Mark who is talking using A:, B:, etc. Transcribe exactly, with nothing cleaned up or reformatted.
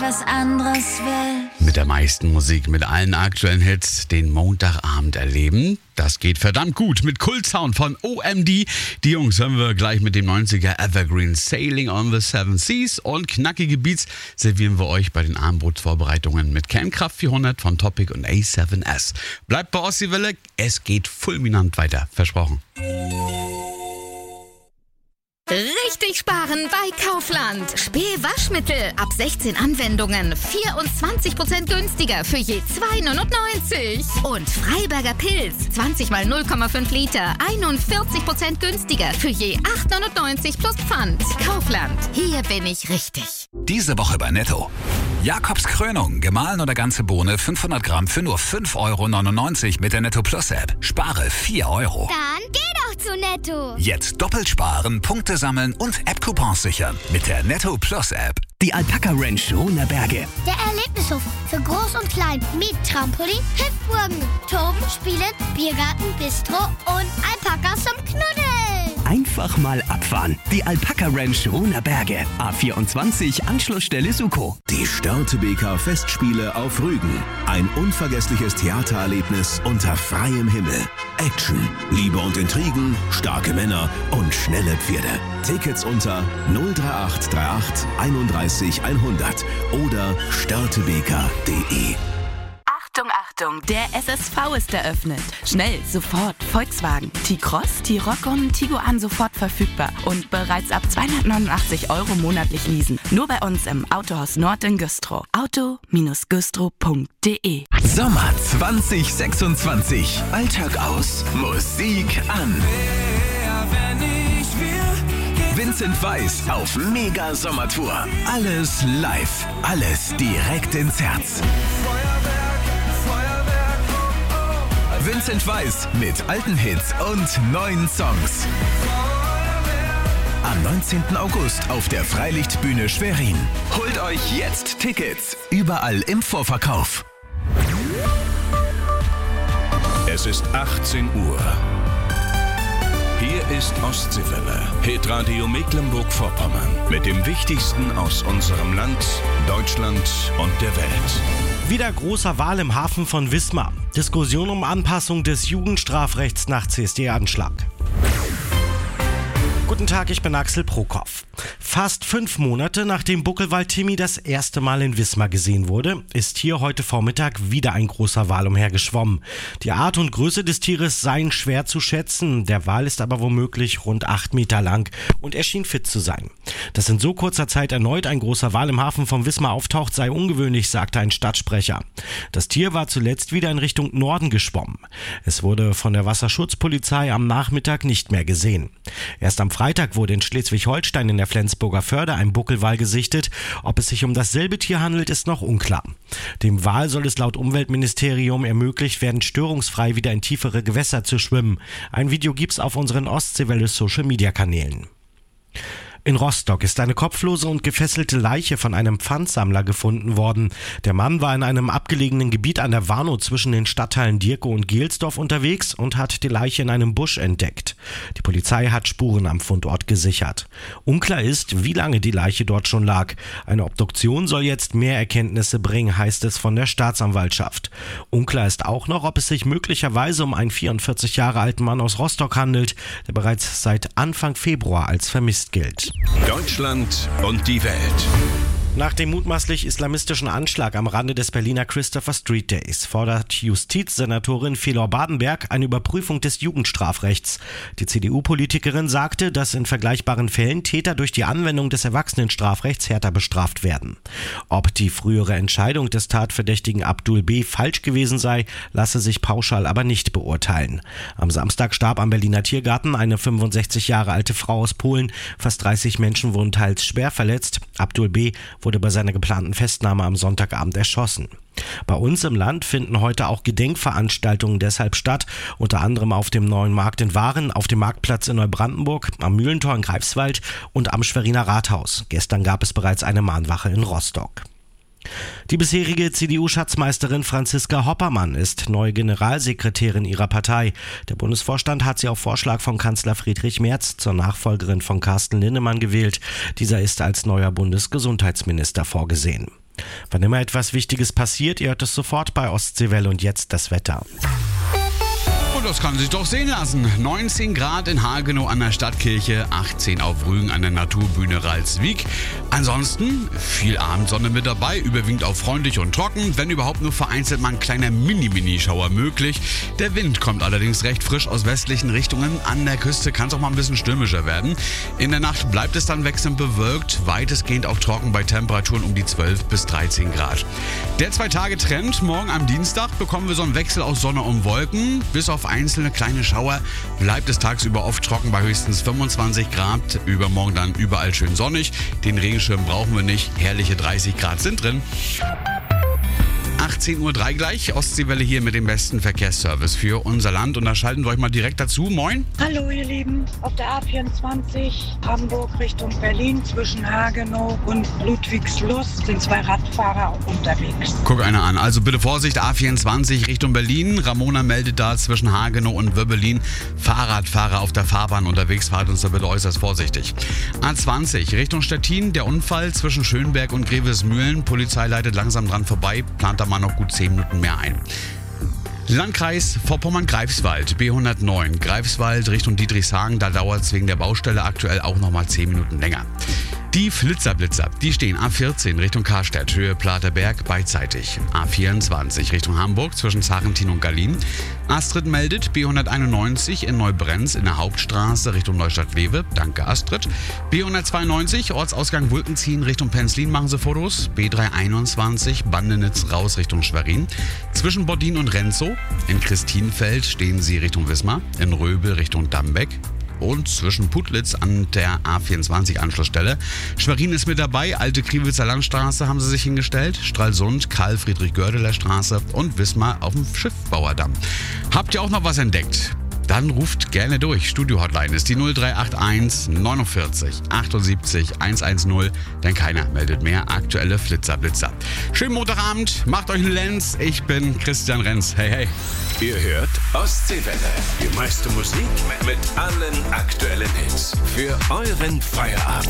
A: was anderes will.
B: Mit der meisten Musik, mit allen aktuellen Hits den Montagabend erleben. Das geht verdammt gut mit Kultsound von O M D. Die Jungs hören wir gleich mit dem neunziger Evergreen Sailing on the Seven Seas und knackige Beats servieren wir euch bei den Abendbrotsvorbereitungen mit Kernkraft vierhundert von Topic und A sieben S. Bleibt bei Ostseewelle, es geht fulminant weiter, versprochen.
C: Richtig sparen bei Kaufland. Spül-Waschmittel ab sechzehn Anwendungen. vierundzwanzig Prozent günstiger für je zwei neunundneunzig. Und Freiberger Pilz. zwanzig mal null Komma fünf Liter. einundvierzig Prozent günstiger für je acht neunundneunzig plus Pfand. Kaufland. Hier bin ich richtig.
D: Diese Woche bei Netto. Jakobs Krönung. Gemahlen oder ganze Bohne fünfhundert Gramm für nur fünf Euro neunundneunzig mit der Netto Plus App. Spare vier Euro.
E: Dann geh doch zu Netto.
D: Jetzt doppelt sparen, Punkte sammeln und App-Coupons sichern mit der Netto Plus App.
F: Die Alpaka Ranch Runerberge.
E: Der Erlebnishof für Groß und Klein mit Trampolin, Hüpfburgen, Toben, Spielen, Biergarten, Bistro und Alpakas zum Knuddeln.
F: Einfach mal abfahren. Die Alpaka Ranch Runerberge. A vierundzwanzig, Anschlussstelle Suko.
G: Die Störtebeker Festspiele auf Rügen. Ein unvergessliches Theatererlebnis unter freiem Himmel. Action, Liebe und Intrigen, starke Männer und schnelle Pferde. Tickets unter null drei acht drei acht einunddreißig hundert oder störtebeker punkt de.
H: Achtung, Achtung, der S S V ist eröffnet. Schnell, sofort, Volkswagen. T-Cross, T-Roc und Tiguan sofort verfügbar. Und bereits ab zweihundertneunundachtzig Euro monatlich leasen. Nur bei uns im Autohaus Nord in Güstrow. auto Bindestrich güstrow punkt de.
F: Sommer zwanzig sechsundzwanzig. Alltag aus, Musik an. Vincent Weiss auf Mega Sommertour. Alles live, alles direkt ins Herz. Vincent Weiss mit alten Hits und neuen Songs. Am neunzehnten August auf der Freilichtbühne Schwerin. Holt euch jetzt Tickets. Überall im Vorverkauf.
I: Es ist achtzehn Uhr. Hier ist Ostseewelle, Hitradio Mecklenburg-Vorpommern. Mit dem Wichtigsten aus unserem Land, Deutschland und der Welt.
J: Wieder großer Wahl im Hafen von Wismar. Diskussion um Anpassung des Jugendstrafrechts nach C S D-Anschlag. Guten Tag, ich bin Axel Prokop. Fast fünf Monate nachdem Buckelwald-Timmy das erste Mal in Wismar gesehen wurde, ist hier heute Vormittag wieder ein großer Wal umhergeschwommen. Die Art und Größe des Tieres seien schwer zu schätzen. Der Wal ist aber womöglich rund acht Meter lang und er schien fit zu sein. Dass in so kurzer Zeit erneut ein großer Wal im Hafen von Wismar auftaucht, sei ungewöhnlich, sagte ein Stadtsprecher. Das Tier war zuletzt wieder in Richtung Norden geschwommen. Es wurde von der Wasserschutzpolizei am Nachmittag nicht mehr gesehen. Erst am Freitag wurde in Schleswig-Holstein in der Flensburger Förde ein Buckelwal gesichtet. Ob es sich um dasselbe Tier handelt, ist noch unklar. Dem Wal soll es laut Umweltministerium ermöglicht werden, störungsfrei wieder in tiefere Gewässer zu schwimmen. Ein Video gibt's auf unseren Ostseewelle-Social-Media-Kanälen. In Rostock ist eine kopflose und gefesselte Leiche von einem Pfandsammler gefunden worden. Der Mann war in einem abgelegenen Gebiet an der Warnow zwischen den Stadtteilen Dierkow und Gelsdorf unterwegs und hat die Leiche in einem Busch entdeckt. Die Polizei hat Spuren am Fundort gesichert. Unklar ist, wie lange die Leiche dort schon lag. Eine Obduktion soll jetzt mehr Erkenntnisse bringen, heißt es von der Staatsanwaltschaft. Unklar ist auch noch, ob es sich möglicherweise um einen vierundvierzig Jahre alten Mann aus Rostock handelt, der bereits seit Anfang Februar als vermisst gilt.
I: Deutschland und die Welt.
J: Nach dem mutmaßlich islamistischen Anschlag am Rande des Berliner Christopher Street Days fordert Justizsenatorin Felor Badenberg eine Überprüfung des Jugendstrafrechts. Die C D U-Politikerin sagte, dass in vergleichbaren Fällen Täter durch die Anwendung des Erwachsenenstrafrechts härter bestraft werden. Ob die frühere Entscheidung des Tatverdächtigen Abdul B. falsch gewesen sei, lasse sich pauschal aber nicht beurteilen. Am Samstag starb am Berliner Tiergarten eine fünfundsechzig Jahre alte Frau aus Polen. Fast dreißig Menschen wurden teils schwer verletzt. Abdul B. wurde bei seiner geplanten Festnahme am Sonntagabend erschossen. Bei uns im Land finden heute auch Gedenkveranstaltungen deshalb statt, unter anderem auf dem Neuen Markt in Waren, auf dem Marktplatz in Neubrandenburg, am Mühlentor in Greifswald und am Schweriner Rathaus. Gestern gab es bereits eine Mahnwache in Rostock. Die bisherige C D U-Schatzmeisterin Franziska Hoppermann ist neue Generalsekretärin ihrer Partei. Der Bundesvorstand hat sie auf Vorschlag von Kanzler Friedrich Merz zur Nachfolgerin von Carsten Linnemann gewählt. Dieser ist als neuer Bundesgesundheitsminister vorgesehen. Wann immer etwas Wichtiges passiert, ihr hört es sofort bei Ostseewelle. Und jetzt das Wetter.
B: Und das kann sich doch sehen lassen. neunzehn Grad in Hagenow an der Stadtkirche, achtzehn auf Rügen an der Naturbühne Ralswiek. Ansonsten viel Abendsonne mit dabei, überwiegend auch freundlich und trocken, wenn überhaupt nur vereinzelt mal ein kleiner Mini-Mini-Schauer möglich. Der Wind kommt allerdings recht frisch aus westlichen Richtungen. An der Küste kann es auch mal ein bisschen stürmischer werden. In der Nacht bleibt es dann wechselnd bewölkt, weitestgehend auch trocken bei Temperaturen um die zwölf bis dreizehn Grad. Der Zwei-Tage-Trend, morgen am Dienstag bekommen wir so einen Wechsel aus Sonne und Wolken. Bis auf einzelne kleine Schauer bleibt es tagsüber oft trocken bei höchstens fünfundzwanzig Grad. Übermorgen dann überall schön sonnig. Den Regenschirm brauchen wir nicht. Herrliche dreißig Grad sind drin. achtzehn Uhr drei gleich. Ostseewelle hier mit dem besten Verkehrsservice für unser Land. Und da schalten wir euch mal direkt dazu. Moin.
K: Hallo ihr Lieben. Auf der A vierundzwanzig Hamburg Richtung Berlin zwischen Hagenow und Ludwigslust sind zwei Radfahrer unterwegs.
B: Guck einer an. Also bitte Vorsicht, A vierundzwanzig Richtung Berlin. Ramona meldet da zwischen Hagenow und Wöbbelin Fahrradfahrer auf der Fahrbahn unterwegs. Fahrt uns da bitte äußerst vorsichtig. A zwanzig Richtung Stettin. Der Unfall zwischen Schönberg und Grevesmühlen. Polizei leitet langsam dran vorbei. Plant da mal noch gut zehn Minuten mehr ein. Landkreis Vorpommern-Greifswald, B hundertneun. Greifswald Richtung Dietrichshagen, da dauert es wegen der Baustelle aktuell auch nochmal zehn Minuten länger. Die Flitzerblitzer, die stehen A vierzehn Richtung Karstadt, Höhe Platerberg, beidseitig. A vierundzwanzig Richtung Hamburg zwischen Zarentin und Gallien. Astrid meldet B hunderteinundneunzig in Neubrenz in der Hauptstraße Richtung Neustadt-Lewe. Danke Astrid. B hundertzweiundneunzig Ortsausgang Wulkenziehen Richtung Penzlin machen sie Fotos. B dreihunderteinundzwanzig Bandenitz raus Richtung Schwerin. Zwischen Boddin und Renzow. In Christinfeld stehen sie Richtung Wismar. In Röbel Richtung Dambeck. Und zwischen Putlitz an der A vierundzwanzig Anschlussstelle. Schwerin ist mit dabei, Alte Kriwitzer Landstraße haben sie sich hingestellt, Stralsund, Karl-Friedrich-Gördeler Straße und Wismar auf dem Schiffbauerdamm. Habt ihr auch noch was entdeckt? Dann ruft gerne durch. Studio-Hotline ist die null drei acht eins neunundvierzig achtundsiebzig hundertzehn, denn keiner meldet mehr. Aktuelle Flitzerblitzer. Schönen Montagabend, macht euch einen Lenz. Ich bin Christian Renz. Hey, hey.
F: Ihr hört Ostseewelle. Die meiste Musik mit allen aktuellen Hits. Für euren Feierabend.